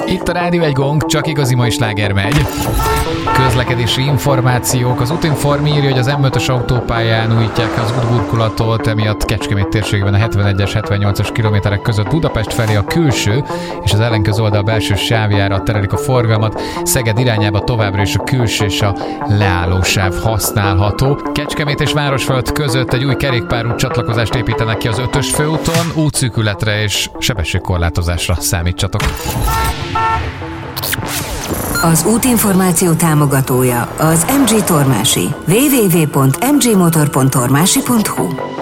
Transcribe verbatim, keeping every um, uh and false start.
Itt a Rádió egy Gong, csak igazi mai sláger megy. Közlekedési információk. Az Utinform írja, hogy az em ötös autópályán újítják az útburkolatot, emiatt Kecskemét térségében a hetvenegyes, hetvennyolcas kilométerek között Budapest felé a külső és az ellenkező oldal belső sávjára terelik a forgalmat. Szeged irányába továbbra is a külső és a leálló sáv használható. Kecskemét és Városföld között egy új kerékpárút csatlakozást építenek ki az ötös főúton, útszűkületre és sebességkorlátozásra számítsatok. Az útinformáció támogatója az em gé Tormási. double-u double-u double-u pont em gé motor pont tormási pont hu